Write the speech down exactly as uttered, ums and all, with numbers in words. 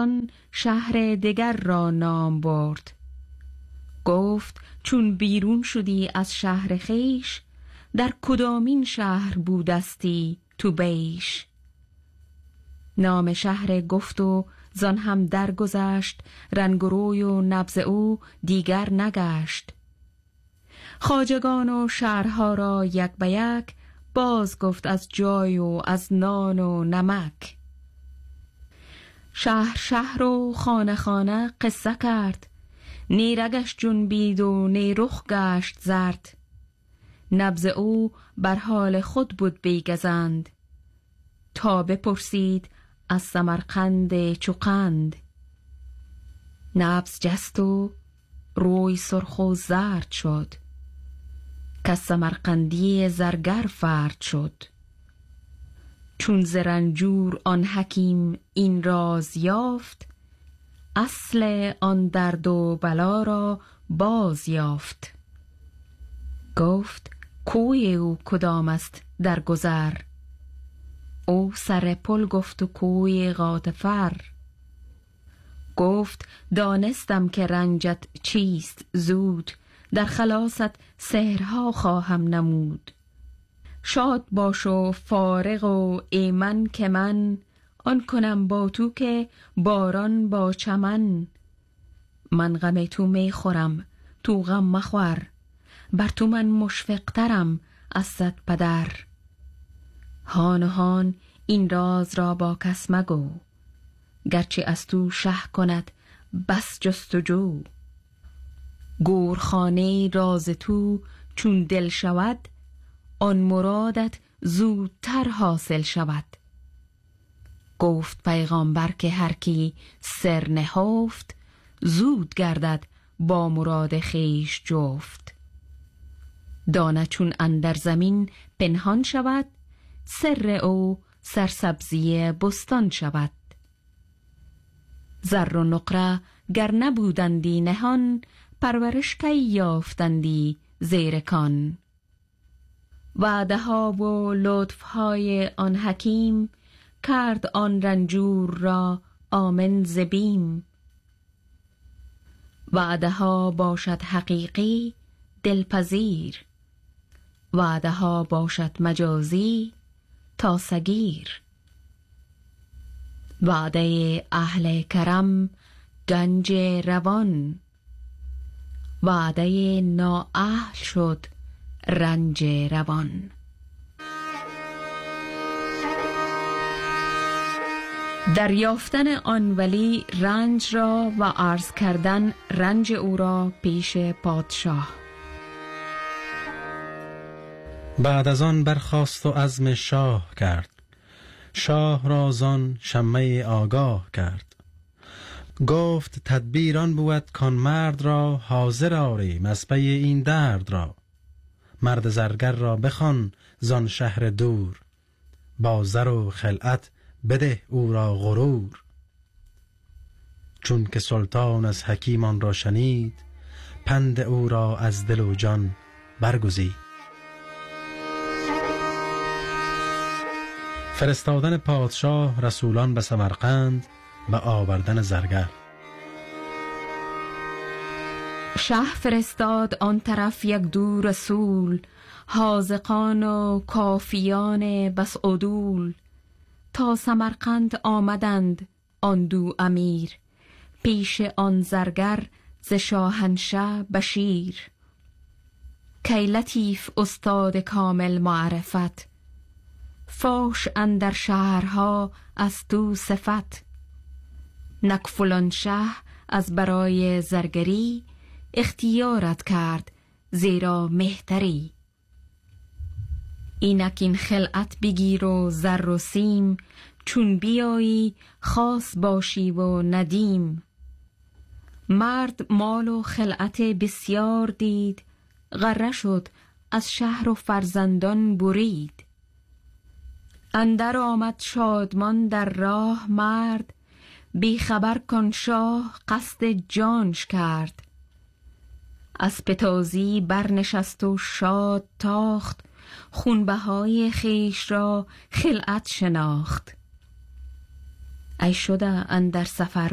آن شهر دگر را نام برد. گفت چون بیرون شدی از شهر خیش، در کدامین شهر بودستی تو بیش؟ نام شهر گفت و زان هم درگذشت، رنگ و روی و نبض او دیگر نگشت. خواجگان و شهرها را یک به یک، باز گفت از جای و از نان و نمک. شهر شهر و خانه خانه قصه کرد، نی رگش جنبید و نی رخ گشت زرد. نبض او بر حال خود بود بیگزند، تا بپرسید از سمرقند چوقند. نبض جست و روی سرخ و زرد شد، که سمرقندی زرگر فرد شد. چون ز رنجور آن حکیم این راز یافت، اصل آن درد و بلا را باز یافت. گفت کوی او کدام است در گذر؟ او سر پل گفت و کوی غاطفر. گفت دانستم که رنجت چیست زود، در خلاصت سحرها خواهم نمود. شاد باش و فارغ و ایمن که من، آن کنم با تو که باران با چمن. من غم تو می خورم تو غم مخور، بر تو من مشفقترم از صد پدر. هان و هان این راز را با کس مگو، گرچه از تو شه کند بس جستجو. گورخانه راز تو چون دل شود، آن مرادت زودتر حاصل شود. گفت پیغامبر که هر کی سر نهفت، زود گردد با مراد خیش جفت. دانه چون اندر زمین پنهان شود، سر او سرسبزی بستان شود. زر و نقره گر نبودندی نهان، پرورش کی یافتندی زیر کان. وعده ها و لطف های آن حکیم، کرد آن رنجور را آمن ز بیم. وعده ها باشد حقیقی دلپذیر، وعده ها باشد مجازی تا صغیر. وعده اهل کرم گنج روان، وعده نااهل شد رنج روان. دریافتن آن ولی رنج را و عرض کردن رنج او را پیش پادشاه. بعد از آن برخاست و عزم شاه کرد، شاه را زان شمه آگاه کرد. گفت تدبیران بود کان مرد را، حاضر آریم از پی این درد را. مرد زرگر را بخوان زان شهر دور، با زر و خلعت بده او را غرور. چون که سلطان از حکیمان را شنید، پند او را از دل و جان برگزید. فرستادن پادشاه رسولان به سمرقند و آوردن زرگر. شه فرستاد آن طرف یک دو رسول، حاذقان و کافیان بس عدول. تا سمرقند آمدند آن دو امیر، پیش آن زرگر ز شاهنشه بشیر. کی لطیف استاد کامل معرفت، فاش اندر شهرها از تو صفت. نک فلان شه از برای زرگری، اختیارت کرد زیرا مهتری. اینک این خلعت بگیر و زر و سیم، چون بیایی خاص باشی و ندیم. مرد مال و خلعت بسیار دید، غره شد از شهر و فرزندان برید. اندر آمد شادمان در راه مرد، بی خبر کان شاه قصد جانش کرد. از پتازی برنشست و شاد تاخت، خونبهای خیش را خلعت شناخت. ای شده اندر سفر